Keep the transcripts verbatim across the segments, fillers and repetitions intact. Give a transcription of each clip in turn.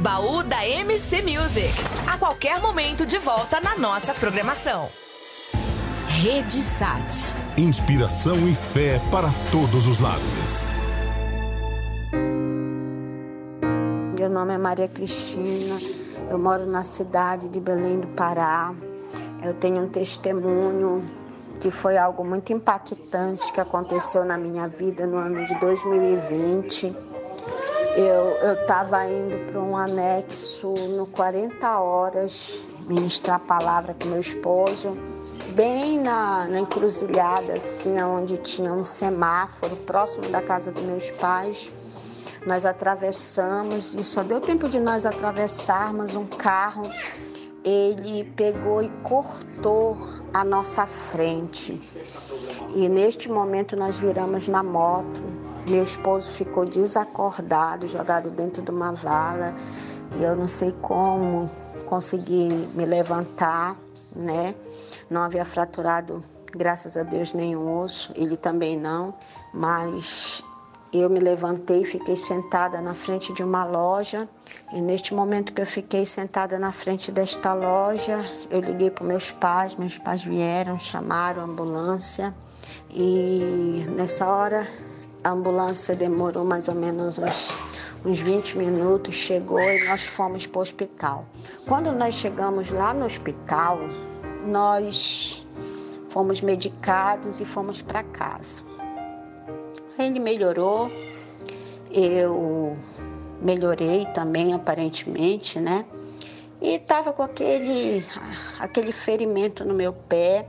Baú da M C Music. A qualquer momento de volta na nossa programação. Rede Sat. Inspiração e fé para todos os lados. Meu nome é Maria Cristina, eu moro na cidade de Belém do Pará. Eu tenho um testemunho que foi algo muito impactante que aconteceu na minha vida no ano de dois mil e vinte. Eu estava indo para um anexo no quarenta horas, ministrar a palavra com meu esposo, bem na, na encruzilhada, assim, onde tinha um semáforo próximo da casa dos meus pais. Nós atravessamos e só deu tempo de nós atravessarmos um carro. Ele pegou e cortou a nossa frente. E neste momento nós viramos na moto. Meu esposo ficou desacordado, jogado dentro de uma vala. E eu não sei como consegui me levantar, né? Não havia fraturado, graças a Deus, nenhum osso. Ele também não. Mas eu me levantei e fiquei sentada na frente de uma loja. E neste momento que eu fiquei sentada na frente desta loja, eu liguei para meus pais. Meus pais vieram, chamaram a ambulância. E nessa hora a ambulância demorou mais ou menos uns, uns vinte minutos, chegou e nós fomos para o hospital. Quando nós chegamos lá no hospital, nós fomos medicados e fomos para casa. Ele melhorou, eu melhorei também aparentemente, né? E estava com aquele, aquele ferimento no meu pé.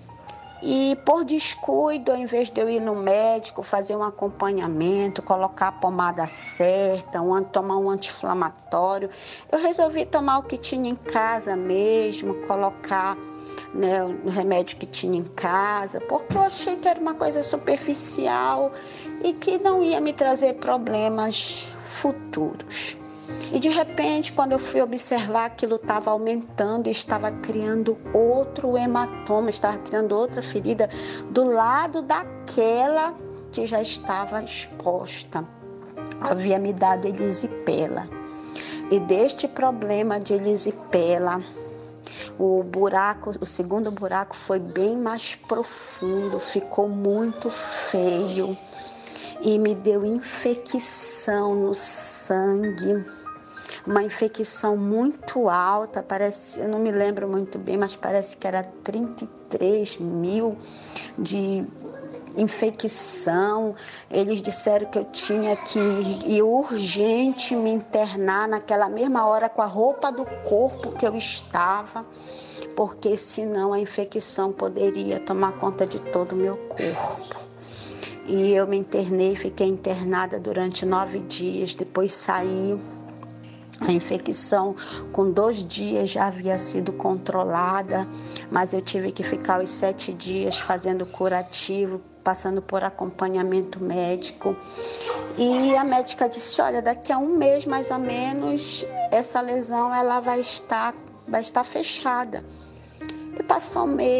E por descuido, ao invés de eu ir no médico, fazer um acompanhamento, colocar a pomada certa, um, tomar um anti-inflamatório, eu resolvi tomar o que tinha em casa mesmo, colocar, né, o remédio que tinha em casa, porque eu achei que era uma coisa superficial e que não ia me trazer problemas futuros. E de repente, quando eu fui observar, aquilo estava aumentando e estava criando outro hematoma, estava criando outra ferida do lado daquela que já estava exposta. Havia me dado erisipela. E deste problema de erisipela, o buraco, o segundo buraco foi bem mais profundo, ficou muito feio e me deu infecção no sangue. Uma infecção muito alta, parece, eu não me lembro muito bem, mas parece que era trinta e três mil de infecção. Eles disseram que eu tinha que ir urgente me internar naquela mesma hora com a roupa do corpo que eu estava, porque senão a infecção poderia tomar conta de todo o meu corpo. E eu me internei, fiquei internada durante nove dias, depois saí. A infecção, com dois dias, já havia sido controlada, mas eu tive que ficar os sete dias fazendo curativo, passando por acompanhamento médico. E a médica disse, olha, daqui a um mês mais ou menos, essa lesão ela vai estar, vai estar fechada. E passou um mês.